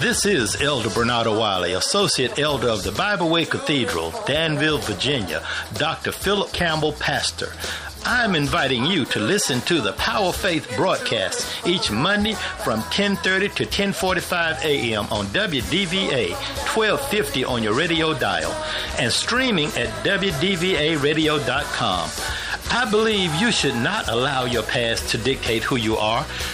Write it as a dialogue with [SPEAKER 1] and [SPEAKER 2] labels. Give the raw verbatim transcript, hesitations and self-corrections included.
[SPEAKER 1] This is Elder Bernardo Wiley, Associate Elder of the Bible Way Cathedral, Danville, Virginia, Doctor Philip Campbell, Pastor. I'm inviting you to listen to the Power Faith broadcast each Monday from ten thirty to ten forty-five a.m. on W D V A twelve fifty on your radio dial and streaming at W D V A radio dot com. I believe you should not allow your past to dictate who you are.